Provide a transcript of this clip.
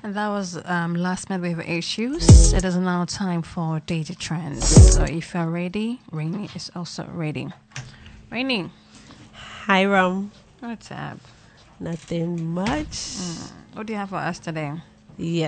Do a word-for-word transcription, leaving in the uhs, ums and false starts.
And that was um, Last Minute with Issues. It is now time for Data Trends. So if you're ready, Rainy is also ready. Rainy. Hi, Rom. What's up? Nothing much. Mm. What do you have for us today? Yes.